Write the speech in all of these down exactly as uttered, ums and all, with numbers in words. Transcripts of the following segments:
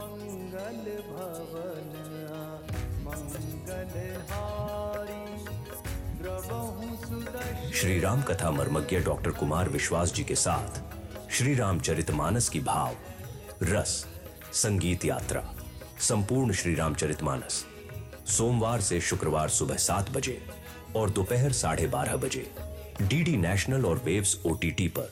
मंगल भवन मंगल हारी द्रवहु सुदर्शन। श्री राम कथा मर्मज्ञ डॉक्टर कुमार विश्वास जी के साथ श्री रामचरितमानस की भाव रस संगीत यात्रा संपूर्ण श्री रामचरितमानस सोमवार से शुक्रवार सुबह सात बजे और दोपहर साढ़े बारह बजे डीडी नेशनल और वेव्स ओटीटी पर।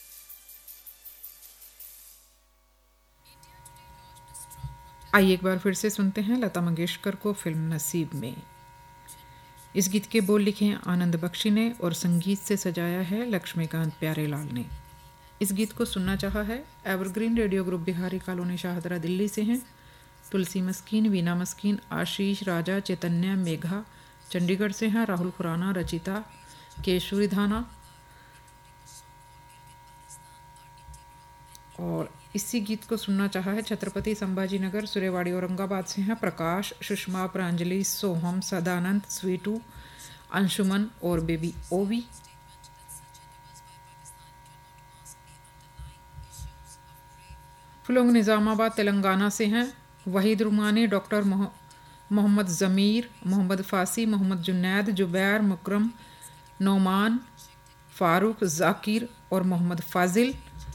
आइए एक बार फिर से सुनते हैं लता मंगेशकर को फिल्म नसीब में। इस गीत के बोल लिखे हैं आनंद बख्शी ने और संगीत से सजाया है लक्ष्मीकांत प्यारेलाल ने। इस गीत को सुनना चाहा है evergreen radio group Bihari colony Shahdara Delhi से हैं तुलसी मस्कीन, वीना मस्कीन, आशीष, राजा, चैतन्य, मेघा चंडीगढ़ से हैं, राहुल खुराना, रचिता, केशवरी धाना। और इसी गीत को सुनना चाहा है छत्रपति संभाजी नगर सुरेवाड़ी औरंगाबाद से हैं प्रकाश, सुषमा, प्रांजलि, सोहम, सदानंद, स्वीटू, अंशुमन और बेबी ओवी। फुलोंग निज़ामाबाद तेलंगाना से हैं वहीद रुमानी, डॉक्टर मोहम्मद ज़मीर, मोहम्मद फ़ासी, मोहम्मद जुनैद, जुबैर, मुकरम, नोमान, फ़ारूक, जाकिर और मोहम्मद फ़ाजिल।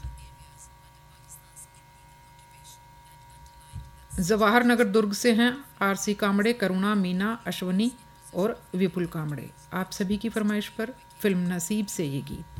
जवाहर नगर दुर्ग से हैं आरसी कामड़े, करुणा, मीना, अश्वनी और विपुल कामड़े। आप सभी की फरमाइश पर फिल्म नसीब से ये गीत।